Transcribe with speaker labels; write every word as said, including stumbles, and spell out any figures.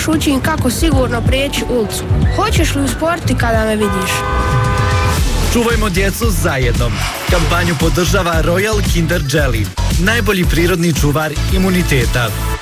Speaker 1: još učim kako sigurno prijeći ulicu. Hoćeš li usporiti kada me vidiš?
Speaker 2: Čuvajmo djecu zajedno. Kampanju podržava Royal Kinder Jelly, najbolji prirodni čuvar imuniteta.